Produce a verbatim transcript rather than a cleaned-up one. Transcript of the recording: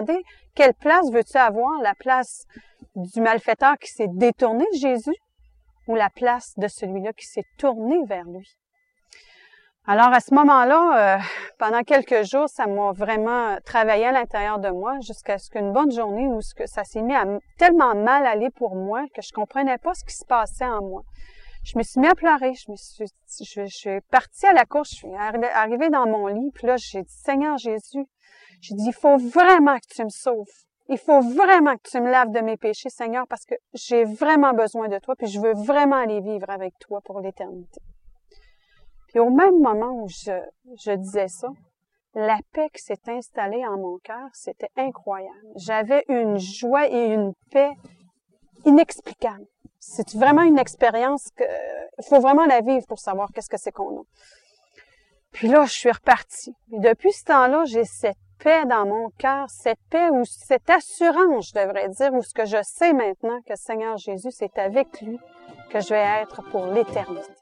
Quelle place veux-tu avoir? La place du malfaiteur qui s'est détourné de Jésus ou la place de celui-là qui s'est tourné vers lui? Alors, à ce moment-là, euh, pendant quelques jours, ça m'a vraiment travaillé à l'intérieur de moi jusqu'à ce qu'une bonne journée où ça s'est mis à tellement mal aller pour moi que je comprenais pas ce qui se passait en moi. Je me suis mis à pleurer, je me suis, je, je suis partie à la course, je suis arrivée dans mon lit, puis là, j'ai dit, Seigneur Jésus, j'ai dit, il faut vraiment que tu me sauves. Il faut vraiment que tu me laves de mes péchés, Seigneur, parce que j'ai vraiment besoin de toi, puis je veux vraiment aller vivre avec toi pour l'éternité. Puis au même moment où je, je disais ça, la paix qui s'est installée en mon cœur, c'était incroyable. J'avais une joie et une paix inexplicables. C'est vraiment une expérience que il faut vraiment la vivre pour savoir qu'est-ce que c'est qu'on a. Puis là, je suis repartie. Et depuis ce temps-là, j'ai cette paix dans mon cœur, cette paix ou cette assurance, je devrais dire, où ce que je sais maintenant que Seigneur Jésus, c'est avec lui que je vais être pour l'éternité.